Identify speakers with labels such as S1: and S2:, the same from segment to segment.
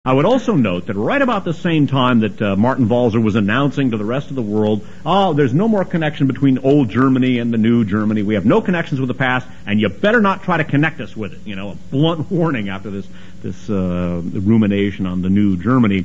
S1: I would also note that right about the same time that Martin Walser was announcing to the rest of the world, oh, there's no more connection between old Germany and the new Germany. We have no connections with the past, and you better not try to connect us with it. You know, a blunt warning after this rumination on the new Germany.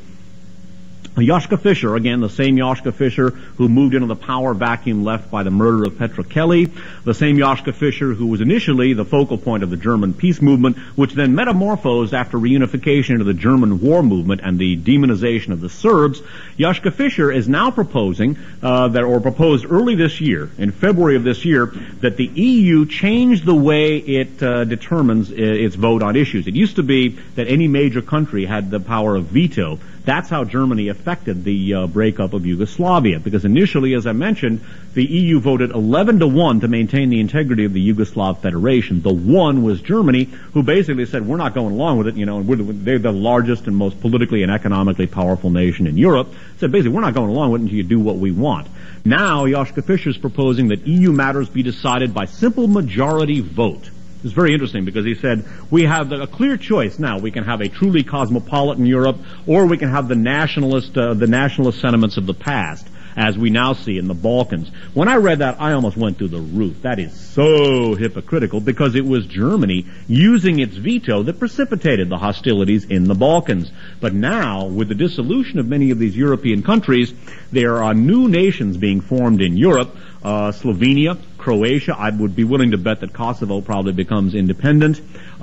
S1: Joschka Fischer, again, the same Joschka Fischer who moved into the power vacuum left by the murder of Petra Kelly, the same Joschka Fischer who was initially the focal point of the German peace movement, which then metamorphosed after reunification into the German war movement and the demonization of the Serbs. Joschka Fischer is now proposing, proposed early this year, in February of this year, that the EU change the way it determines its vote on issues. It used to be that any major country had the power of veto. That's how Germany affected the breakup of Yugoslavia, because initially, as I mentioned, the EU voted 11-1 to maintain the integrity of the Yugoslav Federation. The one was Germany, who basically said, we're not going along with it, and they're the largest and most politically and economically powerful nation in Europe. Said basically, we're not going along with it until you do what we want. Now, Joschka Fischer is proposing that EU matters be decided by simple majority vote. It's very interesting because he said, we have a clear choice now. We can have a truly cosmopolitan Europe, or we can have the nationalist sentiments of the past, as we now see in the Balkans. When I read that, I almost went through the roof. That is so hypocritical, because it was Germany using its veto that precipitated the hostilities in the Balkans. But now, with the dissolution of many of these European countries, there are new nations being formed in Europe. Slovenia, Croatia, I would be willing to bet that Kosovo probably becomes independent.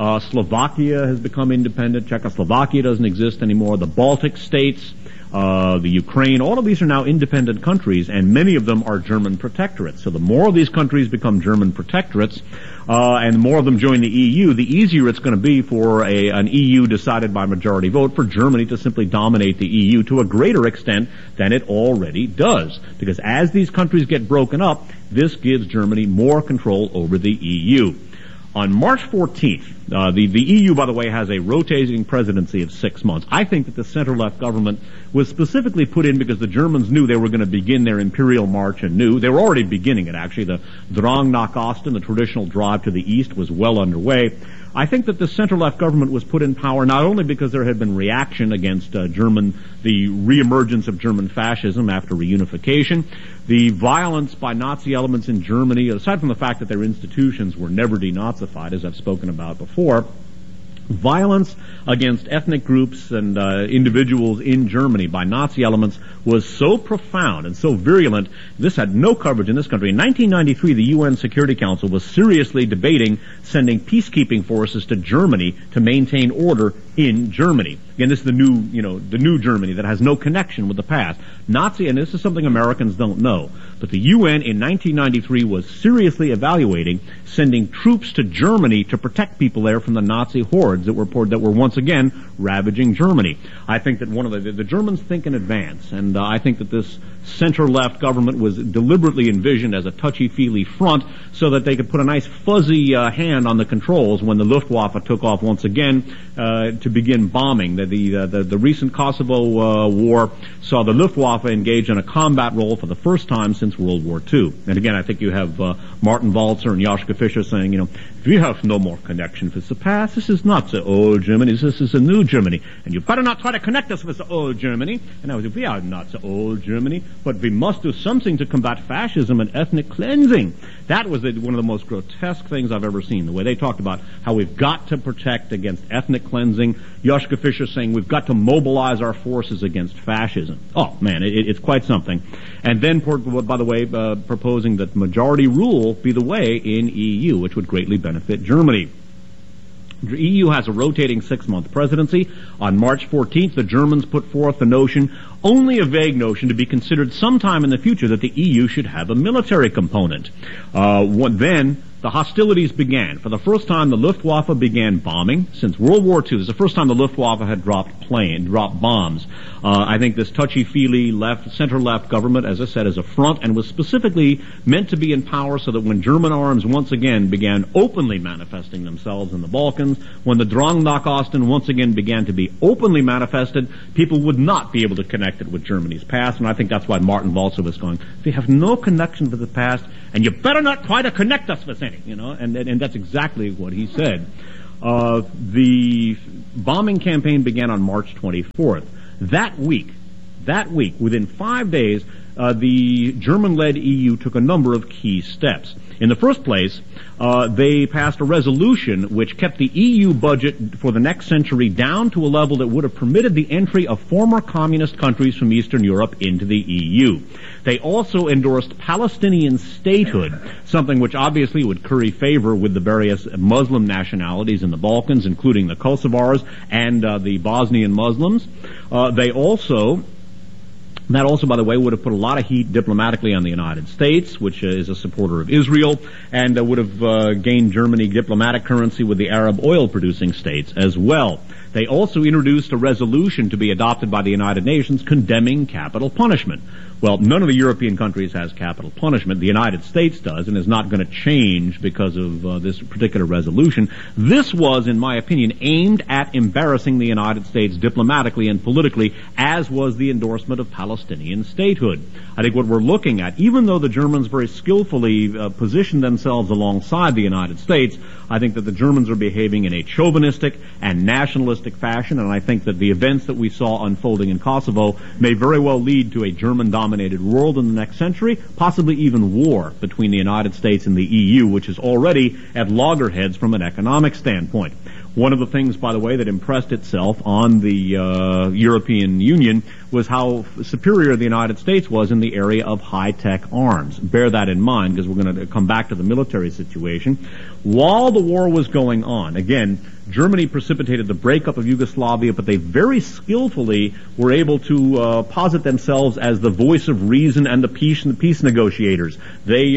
S1: Slovakia has become independent. Czechoslovakia doesn't exist anymore. The Baltic states, the Ukraine, all of these are now independent countries, and many of them are German protectorates. So the more of these countries become German protectorates, and the more of them join the EU, the easier it's going to be for an EU decided by majority vote for Germany to simply dominate the EU to a greater extent than it already does. Because as these countries get broken up, this gives Germany more control over the EU. On March 14th, the EU, by the way, has a rotating presidency of 6 months. I think that the center-left government was specifically put in because the Germans knew they were going to begin their imperial march anew. They were already beginning it, actually. The Drang nach Osten, the traditional drive to the east, was well underway. I think that the center-left government was put in power not only because there had been reaction against the reemergence of German fascism after reunification, the violence by Nazi elements in Germany, aside from the fact that their institutions were never denazified, as I've spoken about before, violence against ethnic groups and individuals in Germany by Nazi elements was so profound and so virulent, this had no coverage in this country. In 1993, the UN Security Council was seriously debating sending peacekeeping forces to Germany to maintain order in Germany. Again, this is the new Germany that has no connection with the past. Nazi, and this is something Americans don't know, but the UN in 1993 was seriously evaluating sending troops to Germany to protect people there from the Nazi hordes that were once again ravaging Germany. I think that the Germans think in advance, and I think that this center-left government was deliberately envisioned as a touchy-feely front so that they could put a nice fuzzy hand on the controls when the Luftwaffe took off once again to begin bombing. The recent Kosovo war saw the Luftwaffe engage in a combat role for the first time since World War II. And again, I think you have Martin Walser and Joschka Fischer saying, we have no more connection with the past. This is not the old Germany. This is the new Germany. And you better not try to connect us with the old Germany. And I was like, we are not the old Germany, but we must do something to combat fascism and ethnic cleansing. That was one of the most grotesque things I've ever seen, the way they talked about how we've got to protect against ethnic cleansing. Joschka Fischer saying we've got to mobilize our forces against fascism. Oh, man, it's quite something. And then, by the way, proposing that majority rule be the way in EU, which would greatly benefit Germany. The EU has a rotating 6-month presidency. On March 14th, the Germans put forth the notion, only a vague notion, to be considered sometime in the future that the EU should have a military component. Then the hostilities began. For the first time, the Luftwaffe began bombing. Since World War II, this is the first time the Luftwaffe had dropped bombs. I think this touchy-feely center-left government, as I said, is a front and was specifically meant to be in power so that when German arms once again began openly manifesting themselves in the Balkans, when the Drang nach Osten once again began to be openly manifested, people would not be able to connect it with Germany's past. And I think that's why Martin Walser was going, they have no connection with the past, and you better not try to connect us with any, and that's exactly what he said. The bombing campaign began on March 24th. That week, within 5 days, the German-led EU took a number of key steps. In the first place, they passed a resolution which kept the EU budget for the next century down to a level that would have permitted the entry of former communist countries from Eastern Europe into the EU. They also endorsed Palestinian statehood, something which obviously would curry favor with the various Muslim nationalities in the Balkans, including the Kosovars and the Bosnian Muslims. That also, by the way, would have put a lot of heat diplomatically on the United States, which is a supporter of Israel, and would have gained Germany diplomatic currency with the Arab oil-producing states as well. They also introduced a resolution to be adopted by the United Nations condemning capital punishment. Well, none of the European countries has capital punishment. The United States does, and is not going to change because of this particular resolution. This was, in my opinion, aimed at embarrassing the United States diplomatically and politically, as was the endorsement of Palestinian statehood. I think what we're looking at, even though the Germans very skillfully positioned themselves alongside the United States, I think that the Germans are behaving in a chauvinistic and nationalistic fashion, and I think that the events that we saw unfolding in Kosovo may very well lead to a German-dominated world in the next century, possibly even war between the United States and the EU, which is already at loggerheads from an economic standpoint. One of the things, by the way, that impressed itself on the European Union was how superior the United States was in the area of high-tech arms. Bear that in mind, because we're going to come back to the military situation. While the war was going on, again, Germany precipitated the breakup of Yugoslavia, but they very skillfully were able to posit themselves as the voice of reason and the peace negotiators. They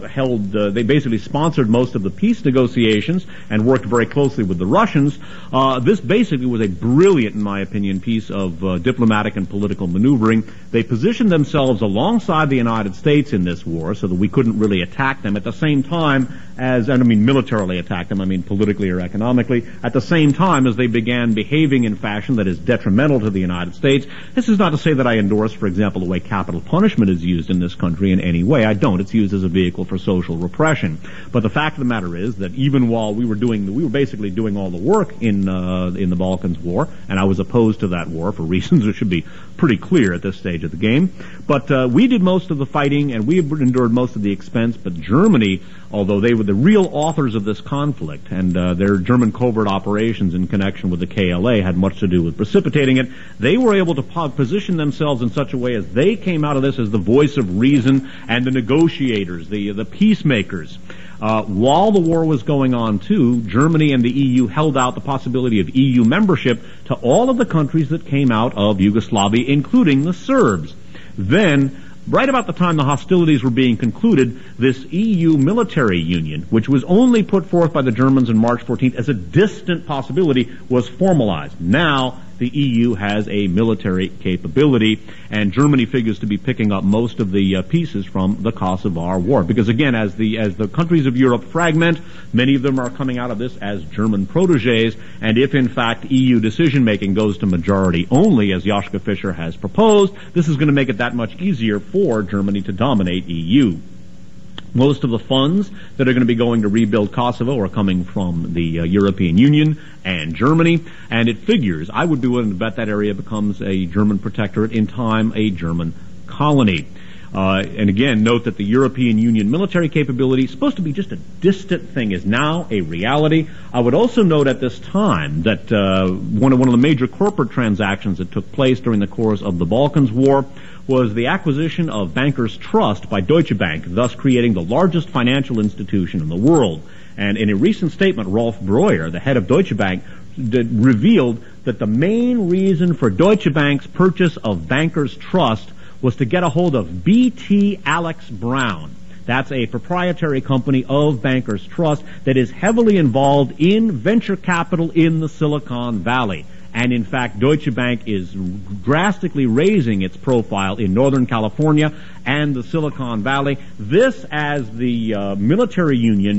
S1: they basically sponsored most of the peace negotiations and worked very closely with the Russians. This basically was a brilliant, in my opinion, piece of diplomatic and political maneuvering. They positioned themselves alongside the United States in this war so that we couldn't really attack them at the same time as, and I mean militarily attack them, I mean politically or economically, at the same time as they began behaving in fashion that is detrimental to the United States. This is not to say that I endorse, for example, the way capital punishment is used in this country in any way. I don't. It's used as a vehicle for social repression. But the fact of the matter is that even while we were basically doing all the work in the Balkans war, and I was opposed to that war for reasons that should be pretty clear at this stage of the game. But we did most of the fighting, and we endured most of the expense. But Germany, although they were the real authors of this conflict, and their German covert operations in connection with the KLA had much to do with precipitating it, they were able to position themselves in such a way as they came out of this as the voice of reason and the negotiators, the peacemakers. While the war was going on, too, Germany and the EU held out the possibility of EU membership to all of the countries that came out of Yugoslavia, including the Serbs. Then, right about the time the hostilities were being concluded, this EU military union, which was only put forth by the Germans on March 14th as a distant possibility, was formalized. Now, the EU has a military capability, and Germany figures to be picking up most of the pieces from the Kosovar War. Because again, as the countries of Europe fragment, many of them are coming out of this as German protégés, and if in fact EU decision-making goes to majority only, as Joschka Fischer has proposed, this is going to make it that much easier for Germany to dominate EU. Most of the funds that are going to be going to rebuild Kosovo are coming from the European Union and Germany, and it figures, I would be willing to bet that area becomes a German protectorate, in time a German colony. And again, note that the European Union military capability, supposed to be just a distant thing, is now a reality. I would also note at this time that one of the major corporate transactions that took place during the course of the Balkans War was the acquisition of Bankers Trust by Deutsche Bank, thus creating the largest financial institution in the world. And in a recent statement, Rolf Breuer, the head of Deutsche Bank, revealed that the main reason for Deutsche Bank's purchase of Bankers Trust was to get a hold of BT Alex Brown. That's a proprietary company of Bankers Trust that is heavily involved in venture capital in the Silicon Valley. And in fact, Deutsche Bank is drastically raising its profile in Northern California and the Silicon Valley. This, as the military union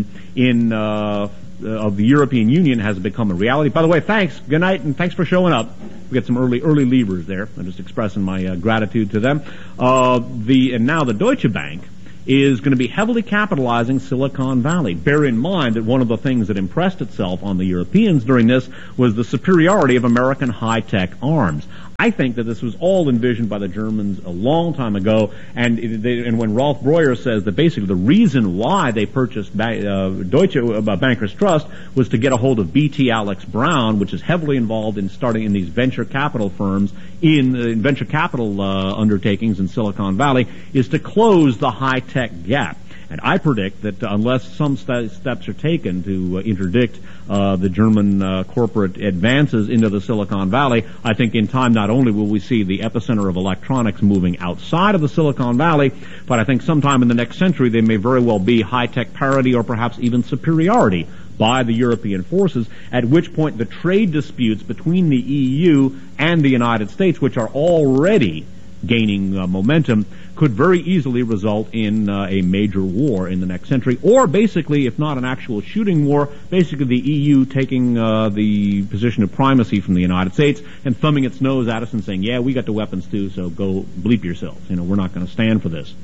S1: of the European Union has become a reality. By the way, thanks. Good night, and thanks for showing up. We got some early leavers there. I'm just expressing my gratitude to them. And now the Deutsche Bank is going to be heavily capitalizing Silicon Valley. Bear in mind that one of the things that impressed itself on the Europeans during this was the superiority of American high-tech arms. I think that this was all envisioned by the Germans a long time ago, and when Rolf Breuer says that basically the reason why they purchased Deutsche Bankers Trust was to get a hold of BT Alex Brown, which is heavily involved in starting in these venture capital firms, in venture capital undertakings in Silicon Valley, is to close the high-tech gap. And I predict that unless some steps are taken to interdict the German corporate advances into the Silicon Valley, I think in time not only will we see the epicenter of electronics moving outside of the Silicon Valley, but I think sometime in the next century they may very well be high-tech parity or perhaps even superiority by the European forces, at which point the trade disputes between the EU and the United States, which are already gaining momentum, could very easily result in a major war in the next century, or basically, if not an actual shooting war, basically the EU taking the position of primacy from the United States and thumbing its nose at us and saying, yeah, we got the weapons too, so go bleep yourselves. We're not going to stand for this.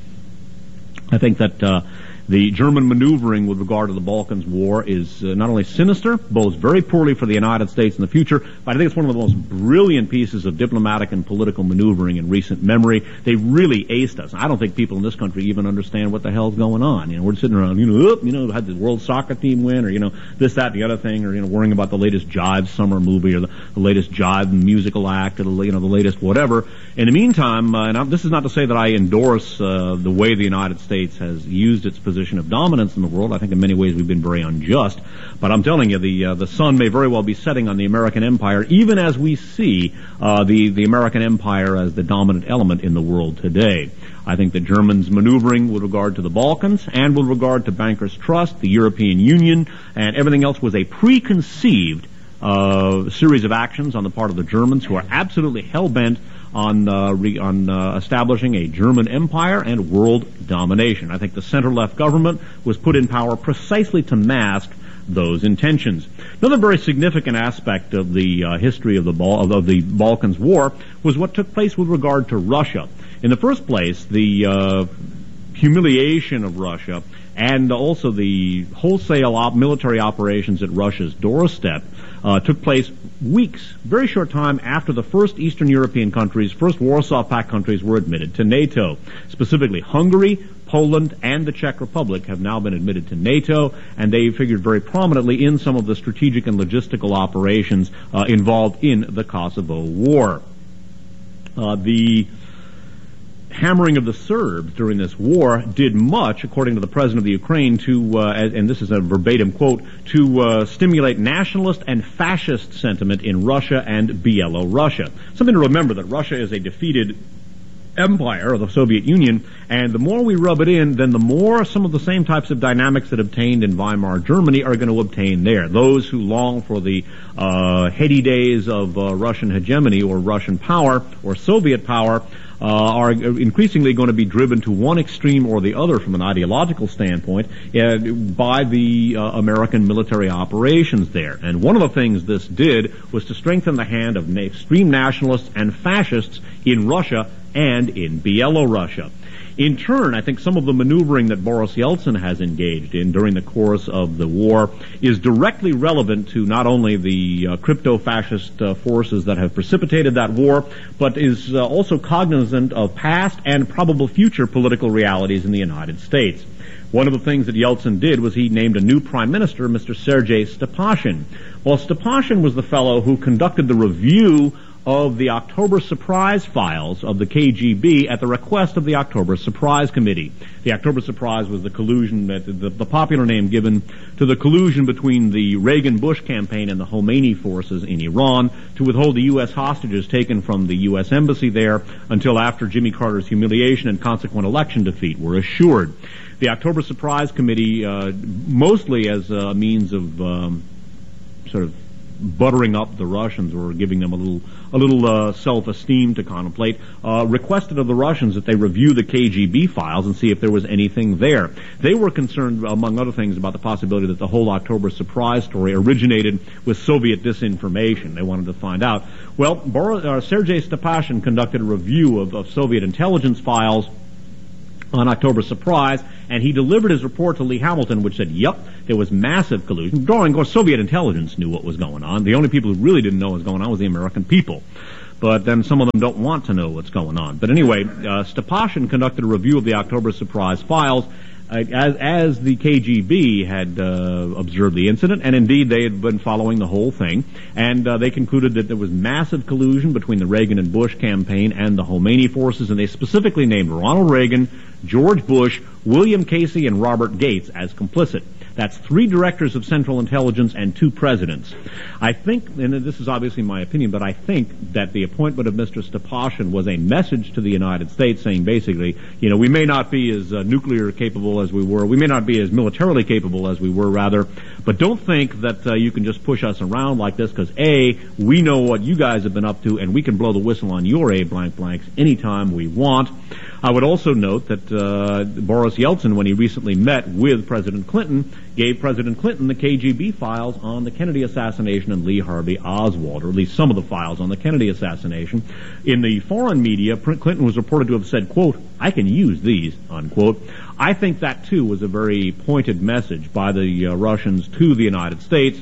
S1: I think that the German maneuvering with regard to the Balkans War is not only sinister, bodes very poorly for the United States in the future, but I think it's one of the most brilliant pieces of diplomatic and political maneuvering in recent memory. They really aced us. I don't think people in this country even understand what the hell's going on. We're sitting around, had the world soccer team win, or, this, that, the other thing, or, worrying about the latest Jive summer movie, or the latest Jive musical act, or the latest whatever. In the meantime, this is not to say that I endorse the way the United States has used its position of dominance in the world. I think in many ways we've been very unjust. But I'm telling you, the sun may very well be setting on the American empire, even as we see the American empire as the dominant element in the world today. I think the Germans maneuvering with regard to the Balkans and with regard to Bankers Trust, the European Union, and everything else was a preconceived series of actions on the part of the Germans, who are absolutely hell-bent on establishing a German empire and world domination. I think the center-left government was put in power precisely to mask those intentions. Another very significant aspect of the history of the Balkans War was what took place with regard to Russia. In the first place, the humiliation of Russia and also the wholesale military operations at Russia's doorstep took place weeks, very short time after the first Eastern European countries, first Warsaw Pact countries, were admitted to NATO. Specifically, Hungary, Poland, and the Czech Republic have now been admitted to NATO, and they figured very prominently in some of the strategic and logistical operations involved in the Kosovo War. The hammering of the Serbs during this war did much, according to the president of the Ukraine, to, and this is a verbatim quote, to stimulate nationalist and fascist sentiment in Russia and Bielorussia. Something to remember, that Russia is a defeated empire of the Soviet Union, and the more we rub it in, then the more some of the same types of dynamics that obtained in Weimar Germany are going to obtain there. Those who long for the heady days of Russian hegemony or Russian power or Soviet power are increasingly going to be driven to one extreme or the other from an ideological standpoint by the American military operations there. And one of the things this did was to strengthen the hand of extreme nationalists and fascists in Russia and in Bielorussia. In turn, I think some of the maneuvering that Boris Yeltsin has engaged in during the course of the war is directly relevant to not only the crypto-fascist forces that have precipitated that war, but is also cognizant of past and probable future political realities in the United States. One of the things that Yeltsin did was he named a new prime minister, Mr. Sergei Stepashin. Well, Stepashin was the fellow who conducted the review of the October Surprise files of the KGB at the request of the October Surprise Committee. The October Surprise was the collusion, the popular name given to the collusion between the Reagan-Bush campaign and the Khomeini forces in Iran to withhold the U.S. hostages taken from the U.S. embassy there until after Jimmy Carter's humiliation and consequent election defeat were assured. The October Surprise Committee, mostly as a means of sort of buttering up the Russians or giving them a little self-esteem to contemplate, requested of the Russians that they review the KGB files and see if there was anything there. They were concerned, among other things, about the possibility that the whole October Surprise story originated with Soviet disinformation. They wanted to find out. Well, Sergei Stepashin conducted a review of Soviet intelligence files on October surprise, and he delivered his report to Lee Hamilton, which said, yep, there was massive collusion. Of course, Soviet intelligence knew what was going on. The only people who really didn't know what was going on was the American people. But then some of them don't want to know what's going on. But anyway, Stepashin conducted a review of the October surprise files as the KGB had observed the incident, and indeed they had been following the whole thing, and they concluded that there was massive collusion between the Reagan and Bush campaign and the Khomeini forces, and they specifically named Ronald Reagan, George Bush, William Casey, and Robert Gates as complicit. That's 3 directors of Central Intelligence and 2 presidents. I think, and this is obviously my opinion, but I think that the appointment of Mr. Stepashin was a message to the United States saying basically, we may not be as nuclear capable as we were, we may not be as militarily capable as we were rather, but don't think that you can just push us around like this because A, we know what you guys have been up to and we can blow the whistle on your A blank blanks anytime we want. I would also note that Boris Yeltsin, when he recently met with President Clinton, gave President Clinton the KGB files on the Kennedy assassination and Lee Harvey Oswald, or at least some of the files on the Kennedy assassination. In the foreign media, Clinton was reported to have said, quote, I can use these, unquote. I think that, too, was a very pointed message by the Russians to the United States.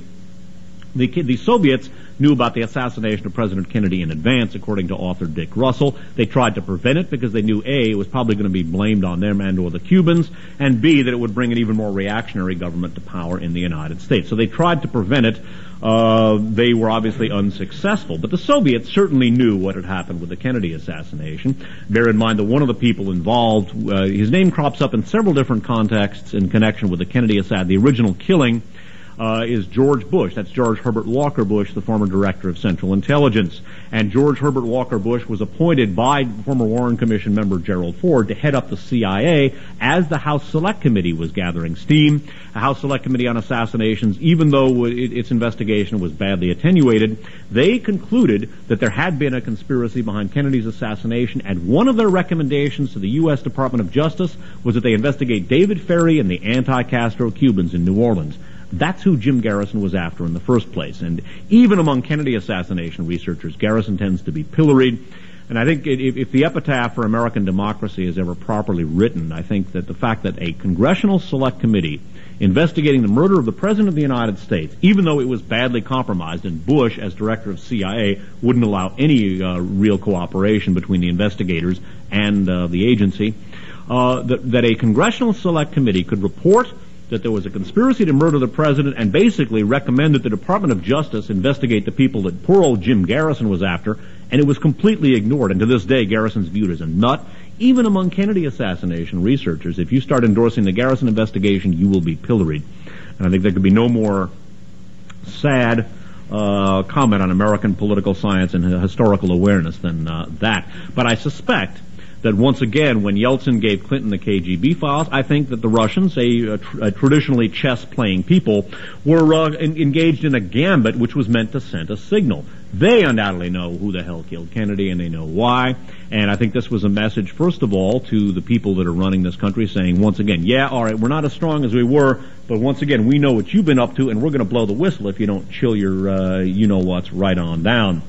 S1: The Soviets knew about the assassination of President Kennedy in advance, according to author Dick Russell. They tried to prevent it because they knew, A, it was probably going to be blamed on them and or the Cubans, and B, that it would bring an even more reactionary government to power in the United States. So they tried to prevent it. They were obviously unsuccessful. But the Soviets certainly knew what had happened with the Kennedy assassination. Bear in mind that one of the people involved, his name crops up in several different contexts in connection with the Kennedy assassination, the original killing, is George Bush. That's George Herbert Walker Bush, the former director of Central Intelligence. And George Herbert Walker Bush was appointed by former Warren Commission member Gerald Ford to head up the CIA as the House Select Committee was gathering steam. A House Select Committee on Assassinations, even though its investigation was badly attenuated, they concluded that there had been a conspiracy behind Kennedy's assassination, and one of their recommendations to the U.S. Department of Justice was that they investigate David Ferrie and the anti-Castro Cubans in New Orleans. That's who Jim Garrison was after in the first place. And even among Kennedy assassination researchers, Garrison tends to be pilloried. And I think if the epitaph for American democracy is ever properly written, I think that the fact that a Congressional Select Committee investigating the murder of the President of the United States, even though it was badly compromised and Bush, as director of CIA, wouldn't allow any real cooperation between the investigators and the agency, that a Congressional Select Committee could report that there was a conspiracy to murder the president and basically recommend that the Department of Justice investigate the people that poor old Jim Garrison was after, and it was completely ignored. And to this day, Garrison's viewed as a nut. Even among Kennedy assassination researchers, if you start endorsing the Garrison investigation, you will be pilloried. And I think there could be no more sad comment on American political science and historical awareness than that. But I suspect that once again, when Yeltsin gave Clinton the KGB files, I think that the Russians, a traditionally chess-playing people, were engaged in a gambit which was meant to send a signal. They undoubtedly know who the hell killed Kennedy, and they know why. And I think this was a message, first of all, to the people that are running this country, saying, once again, yeah, all right, we're not as strong as we were, but once again, we know what you've been up to, and we're going to blow the whistle if you don't chill your you-know-what's right on down.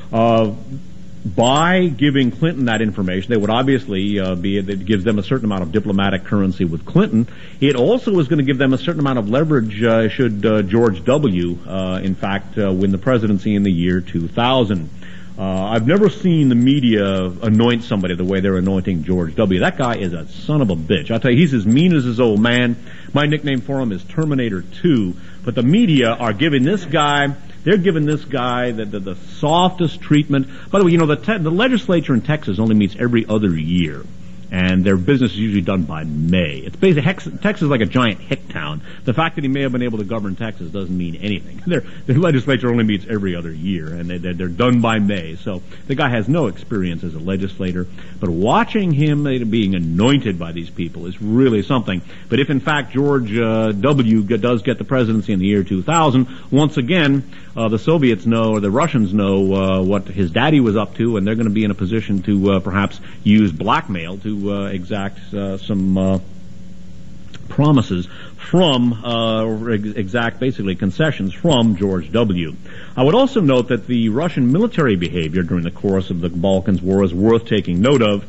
S1: By giving Clinton that information, they would obviously it gives them a certain amount of diplomatic currency with Clinton. It also is going to give them a certain amount of leverage should George W., in fact, win the presidency in the year 2000. I've never seen the media anoint somebody the way they're anointing George W. That guy is a son of a bitch. I'll tell you, he's as mean as his old man. My nickname for him is Terminator 2. But the media are giving this guy... They're giving this guy the softest treatment. By the way, the legislature in Texas only meets every other year, and their business is usually done by May. It's basically Texas is like a giant hick town. The fact that he may have been able to govern Texas doesn't mean anything. The legislature only meets every other year, and they're done by May. So the guy has no experience as a legislator. But watching him being anointed by these people is really something. But if in fact George W. does get the presidency in the year 2000, once again, the Soviets know, or the Russians know, what his daddy was up to, and they're going to be in a position to perhaps use blackmail to exact some promises from, basically concessions from George W. I would also note that the Russian military behavior during the course of the Balkans War is worth taking note of.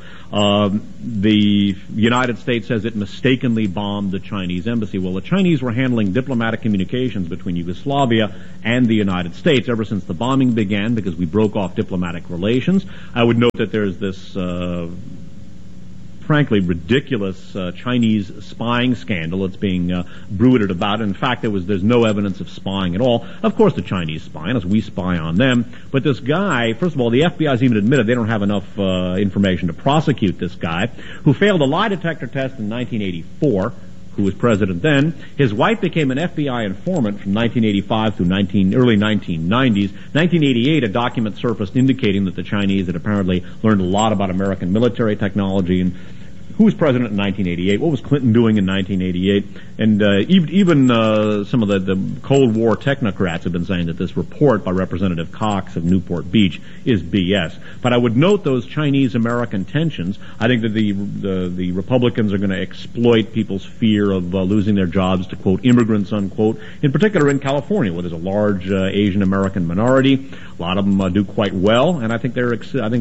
S1: The United States says it mistakenly bombed the Chinese embassy. Well, the Chinese were handling diplomatic communications between Yugoslavia and the United States ever since the bombing began, because we broke off diplomatic relations. I would note that there's this frankly ridiculous Chinese spying scandal that's being bruited about. In fact, there's no evidence of spying at all. Of course the Chinese spy on us, we spy on them. But this guy, first of all, the FBI's even admitted they don't have enough information to prosecute this guy, who failed a lie detector test in 1984, who was president then. His wife became an FBI informant from 1985 through early 1990s. 1988, a document surfaced indicating that the Chinese had apparently learned a lot about American military technology. And who was president in 1988? What was Clinton doing in 1988? And even some of the Cold War technocrats have been saying that this report by Representative Cox of Newport Beach is BS. But I would note those Chinese-American tensions. I think that the Republicans are going to exploit people's fear of losing their jobs to, quote, immigrants, unquote, in particular in California, where there's a large Asian-American minority. A lot of them do quite well, and I think that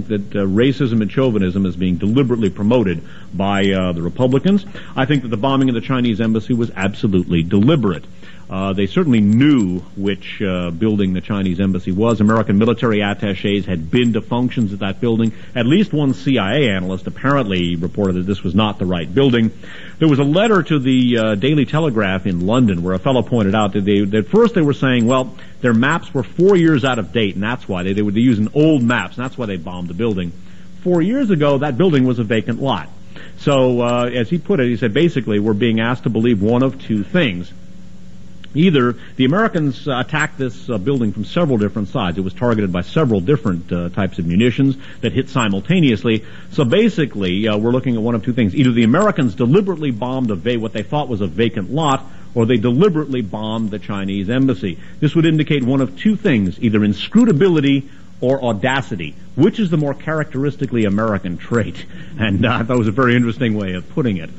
S1: racism and chauvinism is being deliberately promoted by the Republicans. I think that the bombing of the Chinese embassy was absolutely deliberate. They certainly knew which building the Chinese embassy was. American military attachés had been to functions at that building. At least one CIA analyst apparently reported that this was not the right building. There was a letter to the Daily Telegraph in London where a fellow pointed out that at first they were saying, well, their maps were 4 years out of date, and that's why they were using old maps, and that's why they bombed the building. 4 years ago, that building was a vacant lot. So, as he put it, he said, basically, we're being asked to believe one of two things. Either the Americans attacked this building from several different sides. It was targeted by several different types of munitions that hit simultaneously. So basically, we're looking at one of two things. Either the Americans deliberately bombed what they thought was a vacant lot, or they deliberately bombed the Chinese embassy. This would indicate one of two things, either inscrutability or audacity. Which is the more characteristically American trait? And I thought it was a very interesting way of putting it.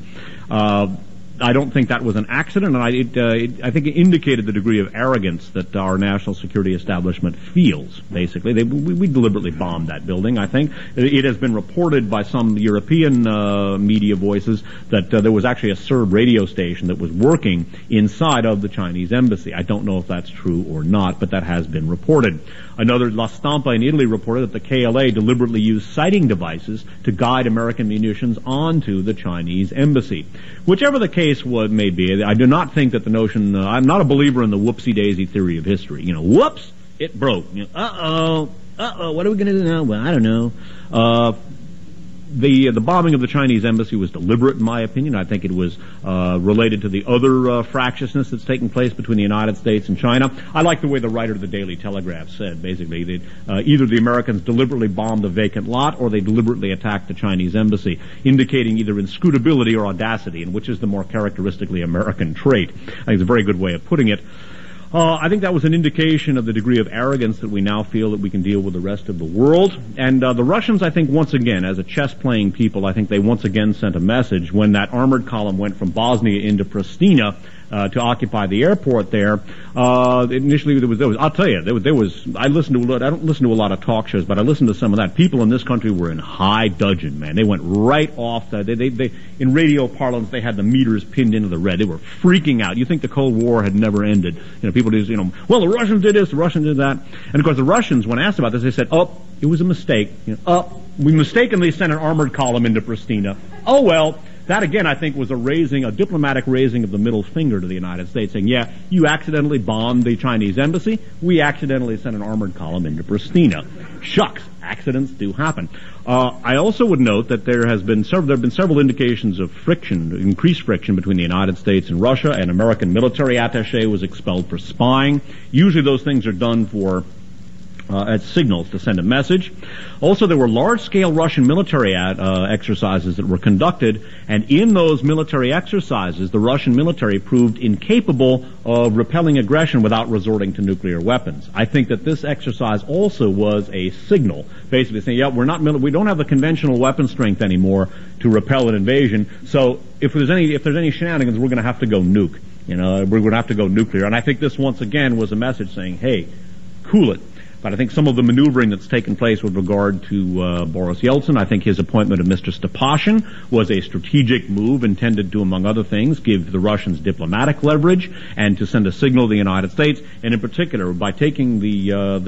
S1: I don't think that was an accident, and I think it indicated the degree of arrogance that our national security establishment feels, basically. We deliberately bombed that building, I think. It has been reported by some European media voices that there was actually a Serb radio station that was working inside of the Chinese embassy. I don't know if that's true or not, but that has been reported. Another La Stampa in Italy reported that the KLA deliberately used sighting devices to guide American munitions onto the Chinese embassy. Whichever the case may be, I do not think that the notion, I'm not a believer in the whoopsie-daisy theory of history. Whoops, it broke. What are we going to do now? Well, I don't know. The bombing of the Chinese embassy was deliberate, in my opinion. I think it was related to the other fractiousness that's taking place between the United States and China. I like the way the writer of the Daily Telegraph said, basically, that either the Americans deliberately bombed a vacant lot or they deliberately attacked the Chinese embassy, indicating either inscrutability or audacity, and which is the more characteristically American trait. I think it's a very good way of putting it. I think that was an indication of the degree of arrogance that we now feel that we can deal with the rest of the world. And the Russians, I think, once again, as a chess-playing people, I think they once again sent a message when that armored column went from Bosnia into Pristina to occupy the airport there. Initially, there was. I'll tell you, there was. I don't listen to a lot of talk shows, but I listened to some of that. People in this country were in high dudgeon, man. They went right off. They in radio parlance, they had the meters pinned into the red. They were freaking out. You think the Cold War had never ended? People just, well, the Russians did this, the Russians did that, and of course the Russians, when asked about this, they said, "Oh, it was a mistake. We mistakenly sent an armored column into Pristina. Oh well." That, again, I think was a diplomatic raising of the middle finger to the United States, saying, yeah, you accidentally bombed the Chinese embassy. We accidentally sent an armored column into Pristina. Shucks, accidents do happen. I also would note that there have been several indications of increased friction between the United States and Russia. An American military attaché was expelled for spying. Usually those things are done for as signals to send a message. Also, there were large-scale Russian military exercises that were conducted, and in those military exercises, the Russian military proved incapable of repelling aggression without resorting to nuclear weapons. I think that this exercise also was a signal, basically saying, yeah, we don't have the conventional weapon strength anymore to repel an invasion, so if there's any shenanigans, we're going to have to go nuke. We're going to have to go nuclear. And I think this, once again, was a message saying, hey, cool it. But I think some of the maneuvering that's taken place with regard to Boris Yeltsin, I think his appointment of Mr. Stepashin was a strategic move intended to, among other things, give the Russians diplomatic leverage and to send a signal to the United States, and in particular by taking the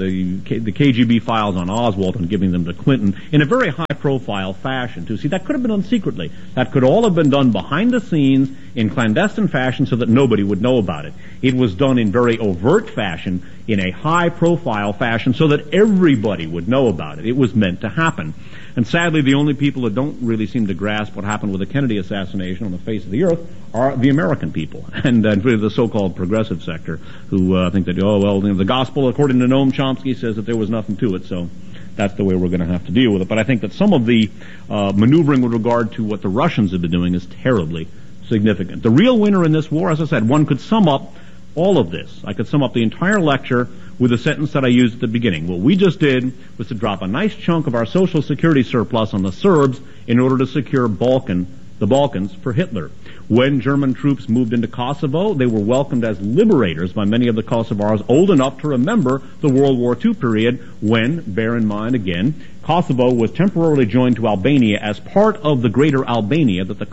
S1: KGB files on Oswald and giving them to Clinton in a very high-profile fashion, too. See, that could have been done secretly. That could all have been done behind the scenes in clandestine fashion so that nobody would know about it. It was done in very overt fashion, in a high-profile fashion, so that everybody would know about it. It was meant to happen. And sadly, the only people that don't really seem to grasp what happened with the Kennedy assassination on the face of the earth are the American people, and really the so-called progressive sector, who think that, the gospel, according to Noam Chomsky, says that there was nothing to it, so that's the way we're going to have to deal with it. But I think that some of the maneuvering with regard to what the Russians have been doing is terribly significant. The real winner in this war, as I said, one could sum up all of this. I could sum up the entire lecture with a sentence that I used at the beginning. What we just did was to drop a nice chunk of our Social Security surplus on the Serbs in order to secure the Balkans for Hitler. When German troops moved into Kosovo, they were welcomed as liberators by many of the Kosovars old enough to remember the World War II period when, bear in mind again, Kosovo was temporarily joined to Albania as part of the greater Albania that the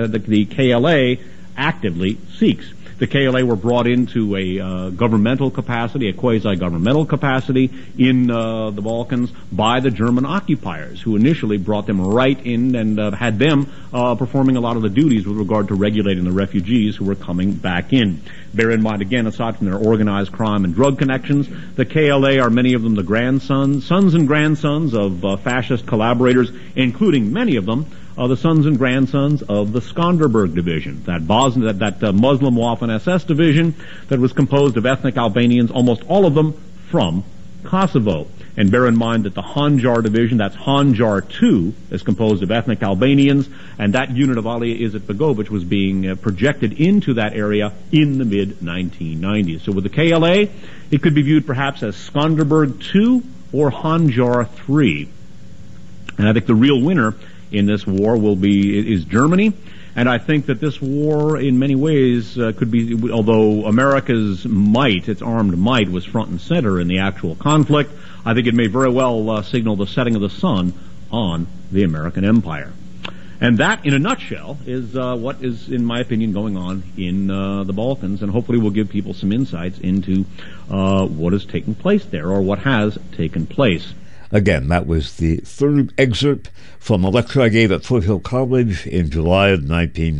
S1: KLA actively seeks. The KLA were brought into a governmental capacity, a quasi-governmental capacity in the Balkans by the German occupiers, who initially brought them right in and had them performing a lot of the duties with regard to regulating the refugees who were coming back in. Bear in mind, again, aside from their organized crime and drug connections, the KLA are many of them the sons and grandsons of fascist collaborators, including many of them the sons and grandsons of the Skanderberg division, that Muslim Waffen-SS division that was composed of ethnic Albanians, almost all of them from Kosovo. And bear in mind that the Hanjar division, that's Hanjar II, is composed of ethnic Albanians, and that unit of Ali Izetbegovic was being projected into that area in the mid-1990s. So with the KLA, it could be viewed perhaps as Skanderberg II or Hanjar III. And I think the real winner in this war is Germany, and I think that this war in many ways could be, although America's might, its armed might, was front and center in the actual conflict, I think it may very well signal the setting of the sun on the American empire. And that, in a nutshell, is what is, in my opinion, going on in the Balkans, and hopefully will give people some insights into what is taking place there, or what has taken place.
S2: Again, that was the third excerpt from a lecture I gave at Foothill College in July of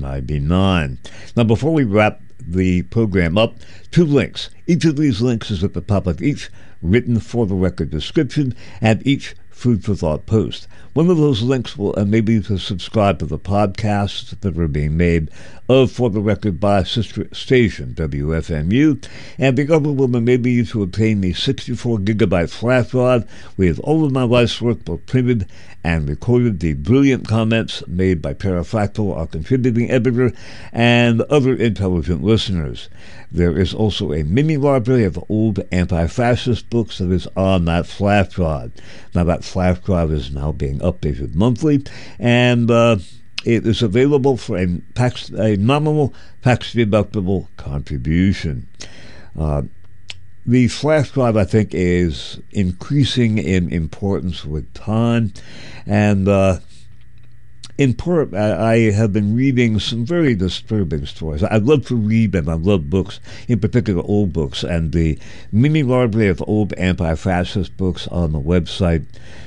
S2: 1999. Now, before we wrap the program up, 2 links. Each of these links is at the top of each written for the record description and each Food for Thought post. One of those links will enable you to subscribe to the podcasts that are being made of For the Record by sister station WFMU, and the other will enable you to obtain the 64-gigabyte flash drive with all of my life's work both printed and recorded, the brilliant comments made by Parafractal, our contributing editor, and other intelligent listeners. There is also a mini library of old anti-fascist books that is on that flash drive. Now, that flash drive is now being updated monthly, and it is available for a nominal tax-deductible contribution. The flash drive, I think, is increasing in importance with time, and in part, I have been reading some very disturbing stories. I love to read them. I love books, in particular old books, and the mini library of old anti-fascist books on the website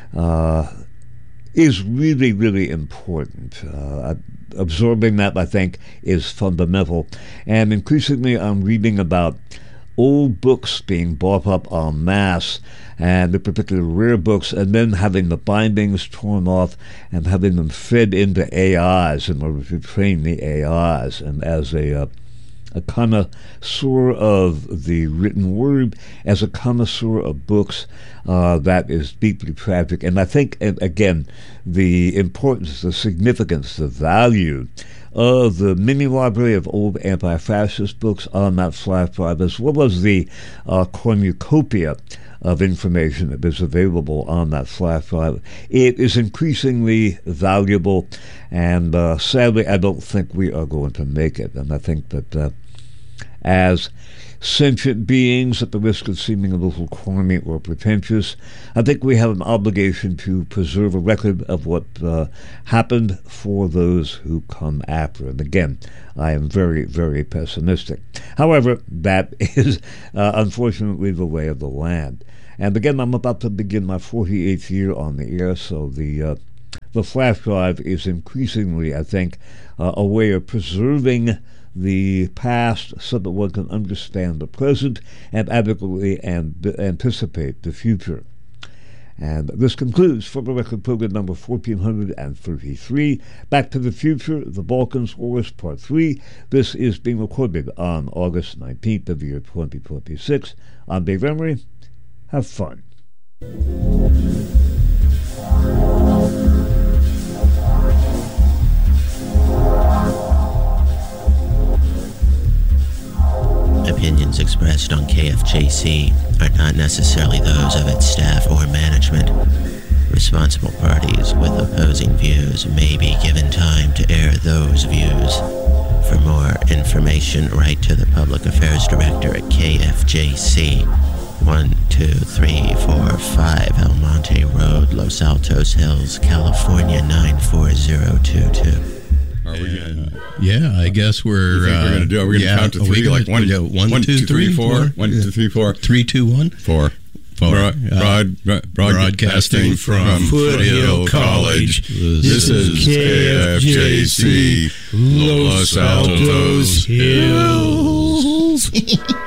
S2: is really, really important. Absorbing that, I think, is fundamental. And increasingly, I'm reading about old books being bought up en masse, and in particular rare books, and then having the bindings torn off and having them fed into AIs in order to train the AIs. And as a a connoisseur of the written word, as a connoisseur of books, that is deeply tragic. And I think, again, the importance, the significance, the value of the mini library of old anti-fascist books on that flash drive, as well as the cornucopia of information that is available on that flash drive. It is increasingly valuable, and sadly, I don't think we are going to make it. And I think that as sentient beings, at the risk of seeming a little corny or pretentious, I think we have an obligation to preserve a record of what happened for those who come after. And again, I am very, very pessimistic. However, that is unfortunately the lay of the land. And again, I'm about to begin my 48th year on the air, so the flash drive is increasingly, I think, a way of preserving the past so that one can understand the present and adequately anticipate the future. And this concludes For the Record program number 1433, Back to the Future, The Balkans Horus Part 3. This is being recorded on August 19th of the year 2026. I'm Dave Emery. Have fun.
S3: Opinions expressed on KFJC are not necessarily those of its staff or management. Responsible parties with opposing views may be given time to air those views. For more information, write to the Public Affairs Director at KFJC, 12345 El Monte Road, Los Altos Hills, California 94022.
S4: Are we gonna,
S5: yeah, I guess we're
S4: going to do. Are we going to count to three? Like one, 1, 2, 3, 4. 1, 2, 3, 4.
S5: 3, 2, 1.
S4: 4.
S5: Broadcasting from Foothill College. This is KFJC, Los Altos Hills.